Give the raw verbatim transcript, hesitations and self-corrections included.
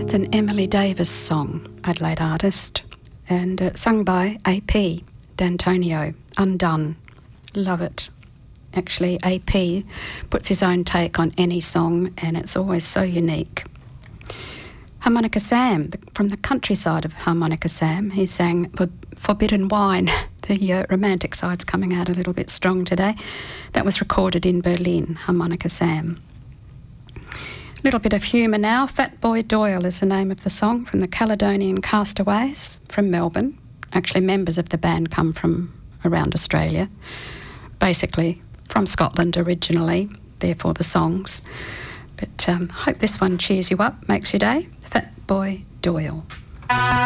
It's an Emily Davis song, Adelaide artist, and uh, sung by A P D'Antonio, Undone. Love it. Actually, A P puts his own take on any song, and it's always so unique. Harmonica Sam, from the countryside of Harmonica Sam, he sang Forbidden Wine. The uh, romantic side's coming out a little bit strong today. That was recorded in Berlin, Harmonica Sam. A little bit of humour now. Fat Boy Doyle is the name of the song, from the Caledonian Castaways from Melbourne. Actually, members of the band come from around Australia. Basically from Scotland originally, therefore the songs. But I um, hope this one cheers you up, makes your day. Fat Boy Doyle.